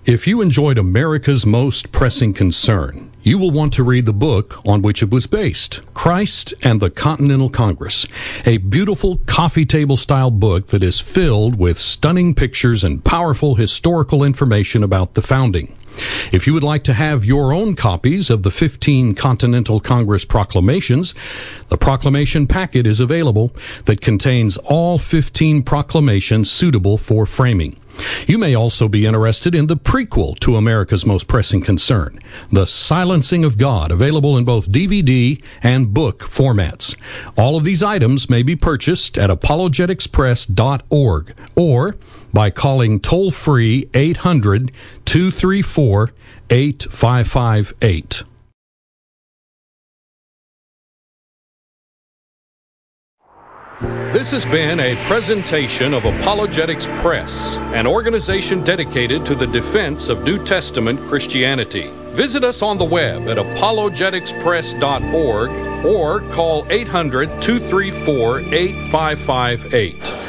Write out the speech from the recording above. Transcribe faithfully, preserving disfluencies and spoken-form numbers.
If you enjoyed America's Most Pressing Concern, you will want to read the book on which it was based, Christ and the Continental Congress, a beautiful coffee table style book that is filled with stunning pictures and powerful historical information about the founding. If you would like to have your own copies of the fifteen Continental Congress proclamations, the proclamation packet is available that contains all fifteen proclamations suitable for framing. You may also be interested in the prequel to America's Most Pressing Concern, The Silencing of God, available in both D V D and book formats. All of these items may be purchased at apologetics press dot org or by calling toll-free eight hundred, two three four, eight five five eight. This has been a presentation of Apologetics Press, an organization dedicated to the defense of New Testament Christianity. Visit us on the web at apologetics press dot org or call eight hundred, two three four, eight five five eight.